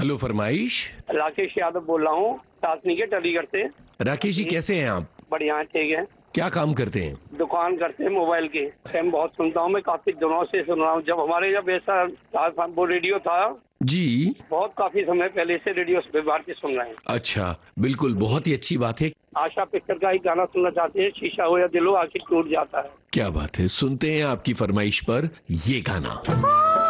Hello, फरमाइश। राकेश यादव बोल रहा हूँ, शासनिक अलीगढ़ से। राकेश जी, कैसे हैं आप? बढ़िया है, ठीक है। क्या काम करते हैं? दुकान करते हैं मोबाइल की। मैं बहुत सुनता हूँ, मैं काफी दिनों से सुन रहा हूँ। जब हमारे जब ऐसा वो रेडियो था जी, बहुत काफी समय पहले से रेडियो विभाग के सुन रहे हैं। अच्छा, बिल्कुल, बहुत ही अच्छी बात है। आशा पिक्चर का ही गाना सुनना चाहते हैं, शीशा हो या दिलो आखिर टूट जाता है। क्या बात है, सुनते हैं आपकी फरमाइश पर ये गाना।